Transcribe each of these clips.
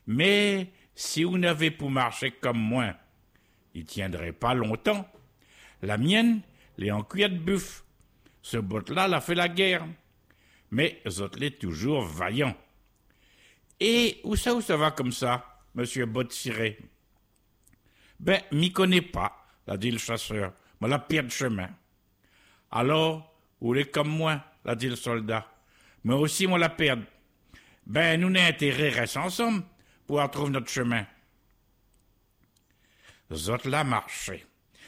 Mais si vous n'avez pas marché comme moi, il tiendrait pas longtemps. La mienne, l'est en cuir de buff. Ce bot-là l'a fait la guerre. Mais autres l'est toujours vaillant. Et où ça va comme ça, monsieur Bot-Ciré? Ben, m'y connais pas, l'a dit le chasseur. Me la pire de chemin. Alors, vous l'êtes comme moi, l'a dit le soldat. Moi aussi, moi la perdre. Ben, nous n'avons intérêt reste ensemble pour retrouver notre chemin. Zot la marché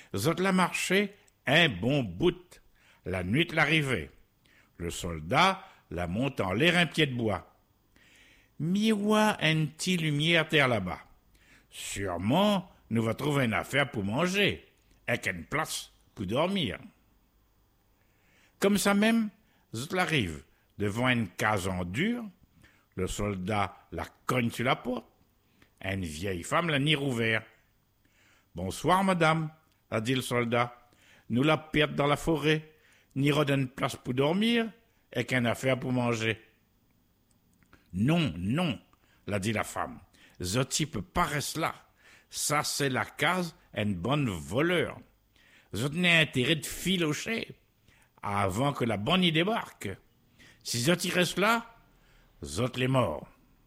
un bon bout. La nuit l'arrivée. Le soldat la monte en l'air un pied de bois. Miwa un petit lumière terre là-bas. Sûrement, nous va trouver une affaire pour manger, avec une place pour dormir. Comme ça même, zot l'arrive devant une case en dur. Le soldat la cogne sur la porte. Une vieille femme l'a nid ouvert. Bonsoir, madame, a dit le soldat. Nous la perdons dans la forêt, ni redonne place pour dormir, et qu'une affaire pour manger. Non, l'a dit la femme. Zoti peut pas rester là. Ça, c'est la case, une bonne voleur. Zot n'a intérêt de filocher avant que la bonne y débarque. Si Zoti reste là, Zot les morts.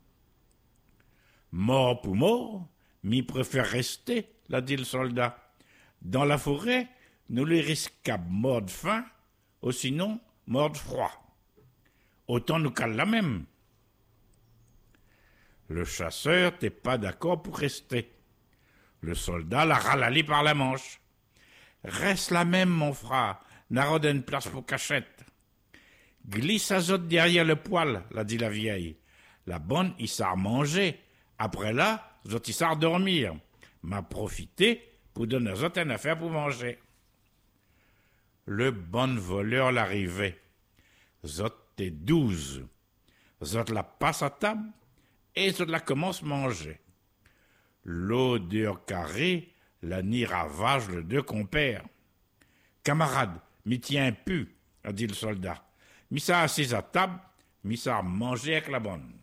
Mort pour mort, m'y préfère rester, l'a dit le soldat. Dans la forêt, nous les risquons mort de faim, ou sinon mort de froid. Autant nous cale la même. Le chasseur n'était pas d'accord pour rester. Le soldat l'a ralali par la manche. Reste la même, mon frère, n'a pas une place pour cachette. Glisse à zot derrière le poêle, l'a dit la vieille. La bonne, il s'est manger. Après là, zot, il s'est dormir. M'a profité pour donner à zot une affaire pour manger. Le bon voleur l'arrivait. Zot est 12. Zot la passe à table et zot la commence à manger. L'odeur carrée, la nid ravage le deux compères. Camarade, m'y tiens pu, a dit le soldat. Mis ça assis à table, mis ça à manger avec la bonne.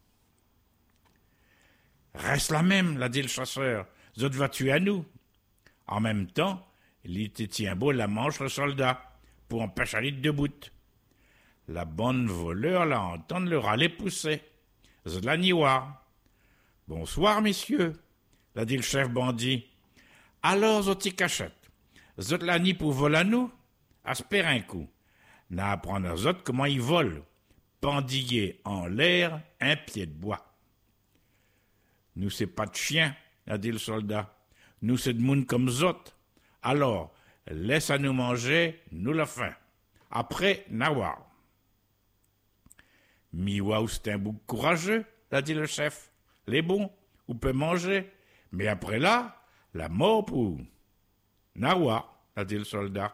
Reste la même, l'a dit le chasseur. Zot va tuer à nous. En même temps, il était tient beau la manche le soldat, pour empêcher à l'île debout. La bonne voleur la entendre le râler pousser. Zot la niwa. Bonsoir, messieurs, l'a dit le chef bandit. Alors, zot y cachette. Zot la nie pour voler à nous, aspère un coup. N'a apprendre à zot comment ils volent, pendillé en l'air un pied de bois. Nous c'est pas de chien, a dit le soldat. Nous c'est de monde comme zot. Alors, laisse à nous manger, nous la faim. Après, nawar. Miwa c'est un bouc courageux, a dit le chef. Les bons, ou peut manger, mais après là, la mort pour. Nawar, a dit le soldat.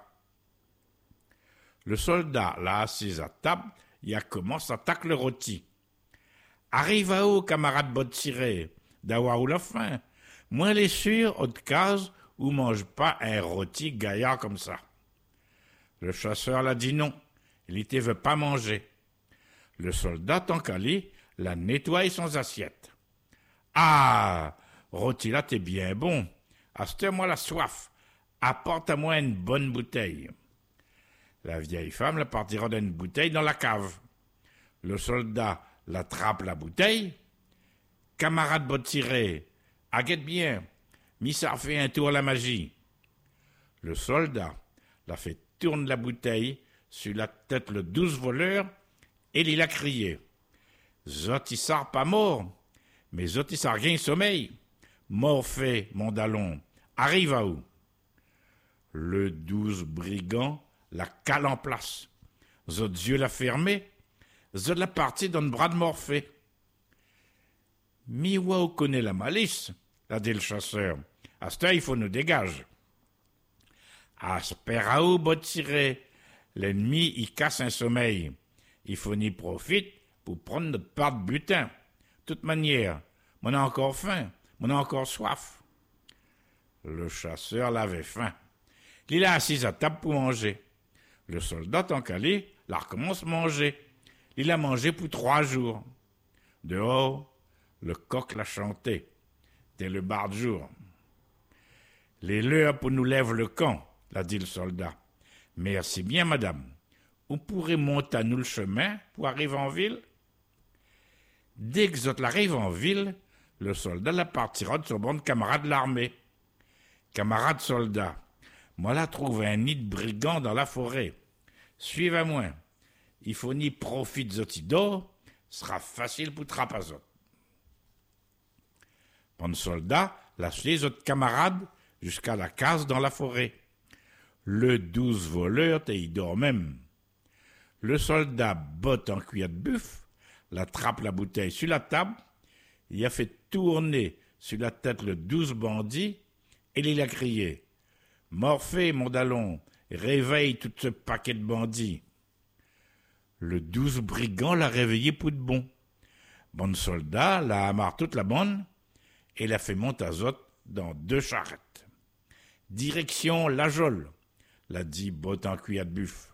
Le soldat l'a assis à table, il a commencé à attaquer le rôti. Arrive à où, camarade Bot-Ciré, d'avoir ou la faim. Moi, les sûr, autre case, où mange pas un rôti gaillard comme ça. Le chasseur l'a dit non, il était veut pas manger. Le soldat, tant qu'à lui, l'a nettoyé son assiette. Ah, rôti là, t'es bien bon. Aste-moi la soif. Apporte-moi une bonne bouteille. La vieille femme la partira d'une bouteille dans la cave. Le soldat l'attrape la bouteille. Camarade Bot-Ciré, aguette bien, mis ça fait un tour la magie. Le soldat l'a fait tourner la bouteille sur la tête le 12 voleur et il a crié. Zotissar pas mort, mais Zotissar rien sommeil. Mort fait, mon dallon, arrive à où? Le 12 brigand la cale en place. Zot yeux l'a fermé, zot la partie dans le bras de Morphée. Miwa connaît la malice, a dit le chasseur. À ce temps, il faut nous dégager. Asperaou, Bot-Ciré, l'ennemi y casse un sommeil. Il faut n'y profite pour prendre notre part de butin. De toute manière, on a encore faim, on a encore soif. Le chasseur l'avait faim. Il a assis à table pour manger. Le soldat, tant qu'à lui, la recommence à manger. Il a mangé pour 3 jours. Dehors, Le coq l'a chanté. T'es le bar de jour. Les leurs pour nous lève le camp, l'a dit le soldat. Merci bien, madame. On pourrait monter à nous le chemin pour arriver en ville? Dès que vous arrivez en ville, le soldat la partira de son bon camarade de l'armée. Camarade soldat, moi là trouve un nid de brigands dans la forêt. Suivez-moi. Il faut ni profite zotido, sera facile pour trapazot. Bon soldat l'a suivi autres camarades jusqu'à la case dans la forêt. Le 12 voleur y dort même. Le soldat botte en cuillère de buff, l'attrape la bouteille sur la table, il a fait tourner sur la tête le 12 bandits et il a crié « Morphée, mon dallon, réveille tout ce paquet de bandits !» Le 12 brigand l'a réveillé pour de bon. Bon soldat l'a amarré toute la bonne et l'a fait monter à zot dans 2 charrettes. Direction la Jolle, l'a dit botte en cuillère de buff.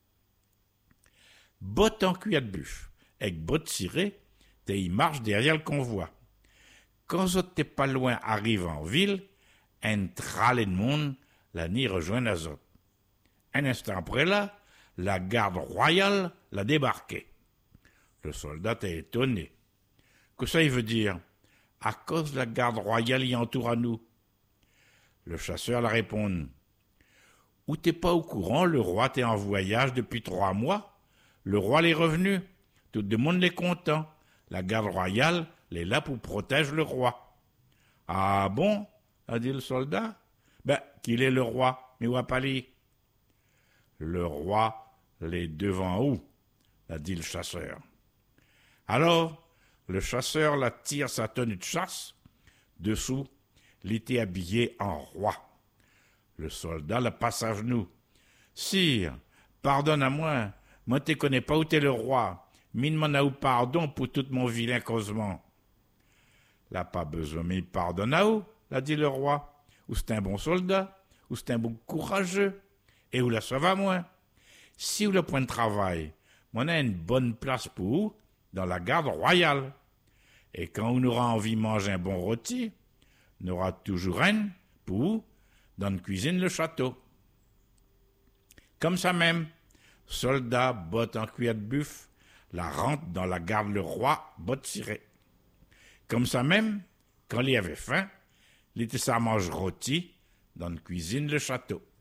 Botte en cuillère de buff, avec botte cirée, t'es y marche derrière le convoi. Quand zot t'es pas loin arrive en ville, un tralé de monde la ni rejoint à zot. Un instant après là, la garde royale l'a débarqué. Le soldat est étonné. Que ça il veut dire? À cause de la garde royale y entoure à nous. Le chasseur la répond. Ou t'es pas au courant, le roi t'est en voyage depuis 3 mois? Le roi l'est revenu. Tout le monde l'est content. La garde royale l'est là pour protéger le roi. Ah bon? A dit le soldat. Ben, qu'il est le roi, mais où a pas lui? Le roi l'est devant où? A dit le chasseur. Alors, le chasseur la tire sa tenue de chasse. Dessous, il était habillé en roi. Le soldat la passe à genoux. Sire, pardonne à moi te connais pas où t'es le roi. Mine m'en a eu pardon pour tout mon vilain causement. L'a pas besoin, mais pardonne à où, l'a dit le roi. Ou c'est un bon soldat, ou c'est un bon courageux, et où la sauve à moi. Si ou le point de travail, on a une bonne place pour vous dans la garde royale. Et quand on aura envie de manger un bon rôti, on aura toujours un pour vous dans la cuisine le château. Comme ça même, soldat, botte en cuillère de buff, la rentre dans la garde le roi, botte cirée. Comme ça même, quand il avait faim, il était ça mange rôti dans la cuisine le château.